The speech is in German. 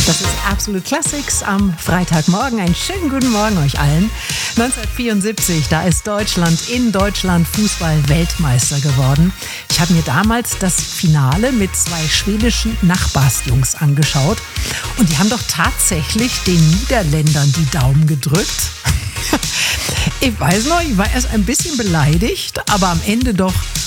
Das ist Absolute Classics am Freitagmorgen. Einen schönen guten Morgen euch allen. 1974, da ist Deutschland in Deutschland Fußball-Weltmeister geworden. Ich habe mir damals das Finale mit zwei schwedischen Nachbarsjungs angeschaut. Und die haben doch tatsächlich den Niederländern die Daumen gedrückt. Ich weiß noch, ich war erst ein bisschen beleidigt, aber am Ende doch